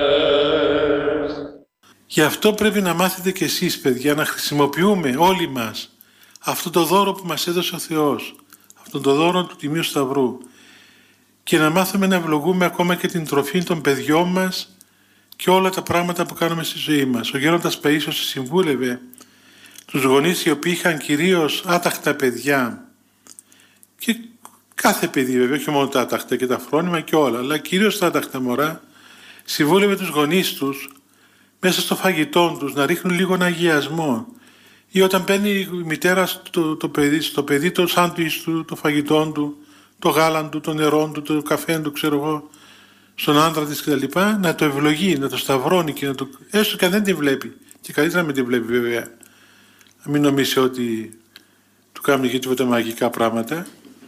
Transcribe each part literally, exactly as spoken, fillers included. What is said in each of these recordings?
Γι' αυτό πρέπει να μάθετε κι εσείς, παιδιά, να χρησιμοποιούμε όλοι μας αυτό το δώρο που μας έδωσε ο Θεός, αυτό το δώρο του Τιμίου Σταυρού, και να μάθουμε να ευλογούμε ακόμα και την τροφή των παιδιών μας και όλα τα πράγματα που κάνουμε στη ζωή μας. Ο Γέροντας Παΐσιος συμβούλευε τους γονείς οι οποίοι είχαν κυρίως άταχτα παιδιά, και κάθε παιδί βέβαια, όχι μόνο τα άταχτα και τα φρόνημα και όλα, αλλά κυρίως τα άταχτα μωρά, συμβούλευε τους γονείς τους μέσα στο φαγητό τους να ρίχνουν λίγο αγιασμό, ή όταν παίρνει η μητέρα στο, το παιδί, στο παιδί το σάντουιτς του, το φαγητό του, το γάλα του, το νερό του, το καφέ του, ξέρω εγώ, στον άντρα της κτλ., να το ευλογεί, να το σταυρώνει, και να το, έστω και αν δεν τη βλέπει, και καλύτερα να μην τη βλέπει βέβαια, να μην νομίσει ότι του κάνουν και τίποτα μαγικά πράγματα,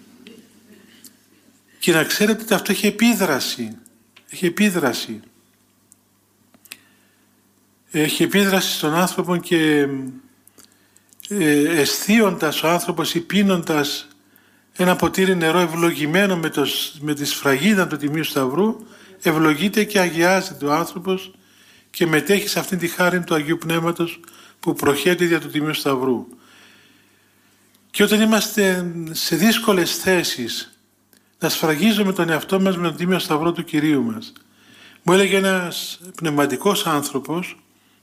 και να ξέρετε ότι αυτό έχει επίδραση, έχει επίδραση. Έχει επίδραση στον άνθρωπο, και ε, αισθίοντας ο άνθρωπος ή πίνοντας ένα ποτήρι νερό ευλογημένο με, το, με τη σφραγίδα του Τιμίου Σταυρού, ευλογείται και αγιάζεται ο άνθρωπος και μετέχει σε αυτήν τη χάρη του Αγίου Πνεύματος που προχέται δια του Τιμίου Σταυρού. Και όταν είμαστε σε δύσκολες θέσεις, να σφραγίζουμε τον εαυτό μας με τον Τίμιο Σταυρό του Κυρίου μας. Μου έλεγε ένας πνευματικός άνθρωπος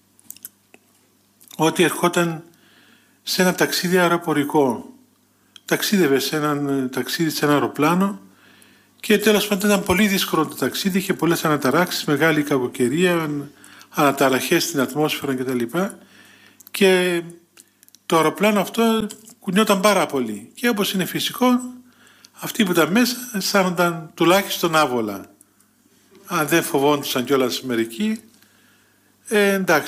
ότι ερχόταν σε ένα ταξίδι αεροπορικό. Ταξίδευε σε ένα ταξίδι σε ένα αεροπλάνο, και τέλος πάντων ήταν πολύ δύσκολο το ταξίδι, είχε πολλές αναταράξεις, μεγάλη κακοκαιρία, αναταραχές στην ατμόσφαιρα κτλ. Και το αεροπλάνο αυτό κουνιόταν πάρα πολύ, και όπως είναι φυσικό, αυτοί που ήταν μέσα αισθάνονταν τουλάχιστον άβολα. Αν δεν φοβόντουσαν κιόλας μερικοί, ε, εντάξει,